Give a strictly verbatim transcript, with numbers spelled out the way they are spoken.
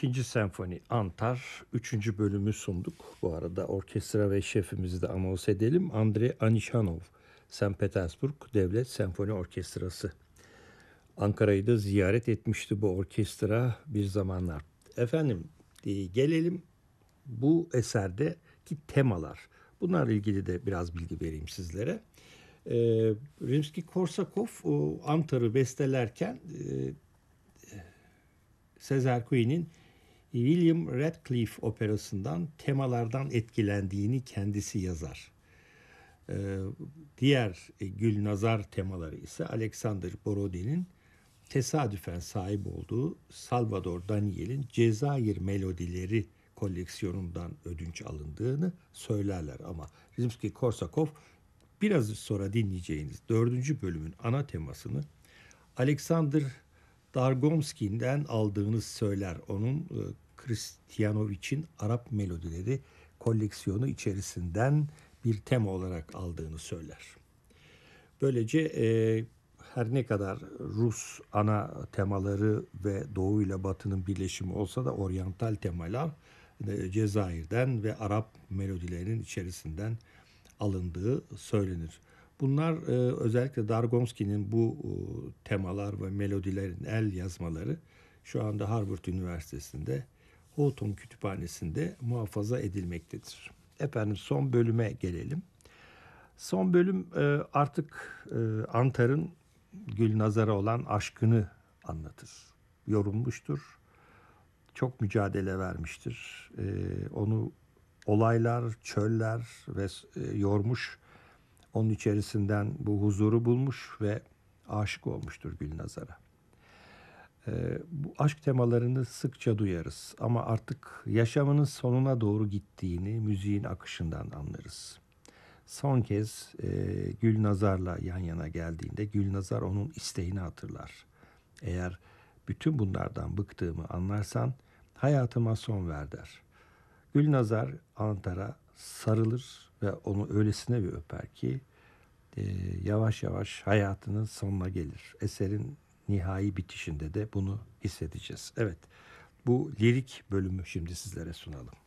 ikinci senfoni Antar üçüncü bölümü sunduk. Bu arada orkestra ve şefimizi de anons edelim. Andrei Anishanov, Sankt Petersburg Devlet Senfoni Orkestrası. Ankara'yı da ziyaret etmişti bu orkestra bir zamanlar. Efendim e, gelelim bu eserdeki temalar. Bunlarla ilgili de biraz bilgi vereyim sizlere. E, Rimski-Korsakov o Antar'ı bestelerken e, Sezen Aksu'nun William Radcliffe operasından temalardan etkilendiğini kendisi yazar. Ee, diğer e, Gülnazar temaları ise Alexander Borodin'in tesadüfen sahip olduğu Salvador Daniel'in Cezayir Melodileri koleksiyonundan ödünç alındığını söylerler. Ama Rimski-Korsakov biraz sonra dinleyeceğiniz dördüncü bölümün ana temasını Alexander Dargomski'den aldığını söyler. Onun e, Kristiyanovich'in Arap Melodileri koleksiyonu içerisinden bir tema olarak aldığını söyler. Böylece e, her ne kadar Rus ana temaları ve Doğu ile Batı'nın birleşimi olsa da oryantal temalar e, Cezayir'den ve Arap melodilerinin içerisinden alındığı söylenir. Bunlar e, özellikle Dargomski'nin bu e, temalar ve melodilerin el yazmaları şu anda Harvard Üniversitesi'nde Houghton Kütüphanesi'nde muhafaza edilmektedir. Efendim son bölüme gelelim. Son bölüm e, artık e, Antar'ın Gülnazar'a olan aşkını anlatır. Yorulmuştur. Çok mücadele vermiştir. E, onu olaylar, çöller ve e, yormuş. Onun içerisinden bu huzuru bulmuş ve aşık olmuştur Gülnazar'a. Ee, bu aşk temalarını sıkça duyarız ama artık yaşamının sonuna doğru gittiğini müziğin akışından anlarız. Son kez e, Gülnazar'la yan yana geldiğinde Gülnazar onun isteğini hatırlar. Eğer bütün bunlardan bıktığımı anlarsan hayatıma son ver der. Gülnazar Antar'a sarılır ve onu öylesine bir öper ki e, yavaş yavaş hayatının sonuna gelir. Eserin nihai bitişinde de bunu hissedeceğiz. Evet, bu lirik bölümü şimdi sizlere sunalım.